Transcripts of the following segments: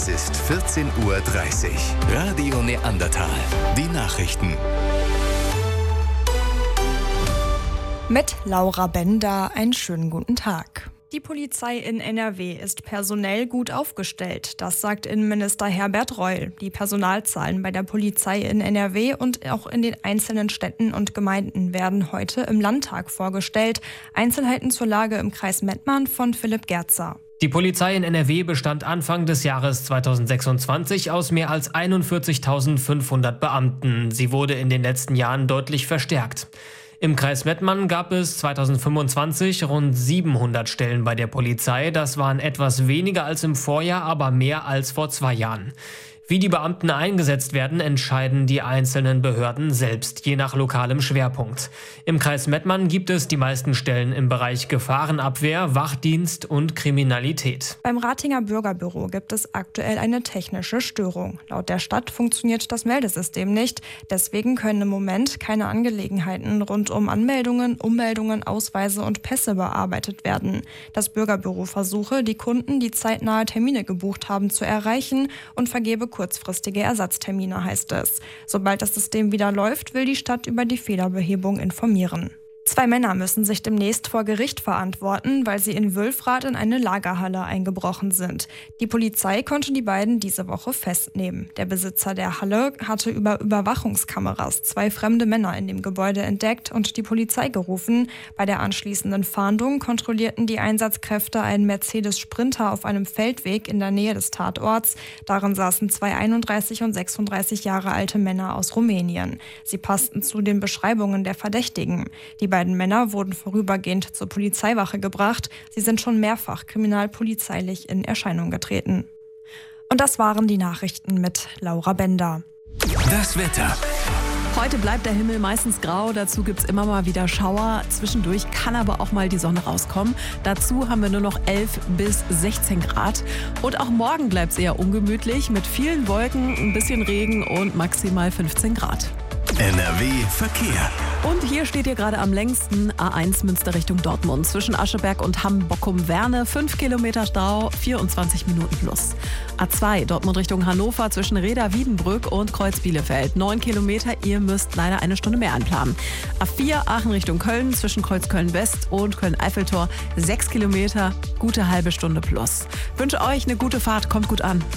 Es ist 14:30 Uhr. Radio Neandertal. Die Nachrichten. Mit Laura Bender einen schönen guten Tag. Die Polizei in NRW ist personell gut aufgestellt. Das sagt Innenminister Herbert Reul. Die Personalzahlen bei der Polizei in NRW und auch in den einzelnen Städten und Gemeinden werden heute im Landtag vorgestellt. Einzelheiten zur Lage im Kreis Mettmann von Philipp Gerzer. Die Polizei in NRW bestand Anfang des Jahres 2026 aus mehr als 41.500 Beamten. Sie wurde in den letzten Jahren deutlich verstärkt. Im Kreis Mettmann gab es 2025 rund 700 Stellen bei der Polizei. Das waren etwas weniger als im Vorjahr, aber mehr als vor 2 Jahren. Wie die Beamten eingesetzt werden, entscheiden die einzelnen Behörden selbst, je nach lokalem Schwerpunkt. Im Kreis Mettmann gibt es die meisten Stellen im Bereich Gefahrenabwehr, Wachdienst und Kriminalität. Beim Ratinger Bürgerbüro gibt es aktuell eine technische Störung. Laut der Stadt funktioniert das Meldesystem nicht. Deswegen können im Moment keine Angelegenheiten rund um Anmeldungen, Ummeldungen, Ausweise und Pässe bearbeitet werden. Das Bürgerbüro versuche, die Kunden, die zeitnahe Termine gebucht haben, zu erreichen und vergebe kurzfristige Ersatztermine, heißt es. Sobald das System wieder läuft, will die Stadt über die Fehlerbehebung informieren. 2 Männer müssen sich demnächst vor Gericht verantworten, weil sie in Wülfrath in eine Lagerhalle eingebrochen sind. Die Polizei konnte die beiden diese Woche festnehmen. Der Besitzer der Halle hatte über Überwachungskameras 2 fremde Männer in dem Gebäude entdeckt und die Polizei gerufen. Bei der anschließenden Fahndung kontrollierten die Einsatzkräfte einen Mercedes Sprinter auf einem Feldweg in der Nähe des Tatorts. Darin saßen 2 31 und 36 Jahre alte Männer aus Rumänien. Sie passten zu den Beschreibungen der Verdächtigen. Die beiden Männer wurden vorübergehend zur Polizeiwache gebracht. Sie sind schon mehrfach kriminalpolizeilich in Erscheinung getreten. Und das waren die Nachrichten mit Laura Bender. Das Wetter. Heute bleibt der Himmel meistens grau, dazu gibt es immer mal wieder Schauer. Zwischendurch kann aber auch mal die Sonne rauskommen. Dazu haben wir nur noch 11 bis 16 Grad. Und auch morgen bleibt es eher ungemütlich mit vielen Wolken, ein bisschen Regen und maximal 15 Grad. NRW Verkehr. Und hier steht ihr gerade am längsten A1 Münster Richtung Dortmund. Zwischen Ascheberg und Hamm-Bockum-Werne 5 Kilometer Stau, 24 Minuten plus. A2 Dortmund Richtung Hannover zwischen Reda-Wiedenbrück und Kreuz-Bielefeld 9 Kilometer. Ihr müsst leider eine Stunde mehr einplanen. A4 Aachen Richtung Köln zwischen Kreuz Köln-West und Köln-Eiffeltor 6 Kilometer, gute halbe Stunde plus. Wünsche euch eine gute Fahrt, kommt gut an.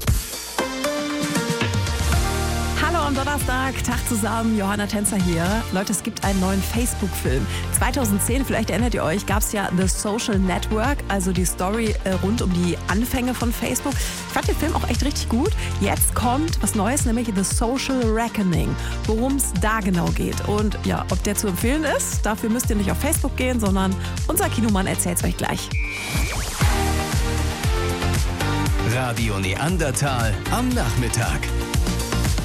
Hallo am Donnerstag, Tag zusammen, Johanna Tänzer hier. Leute, es gibt einen neuen Facebook-Film. 2010, vielleicht erinnert ihr euch, gab es ja The Social Network, also die Story rund um die Anfänge von Facebook. Ich fand den Film auch echt richtig gut. Jetzt kommt was Neues, nämlich The Social Reckoning, worum es da genau geht. Und ja, ob der zu empfehlen ist, dafür müsst ihr nicht auf Facebook gehen, sondern unser Kinomann erzählt es euch gleich. Radio Neandertal am Nachmittag.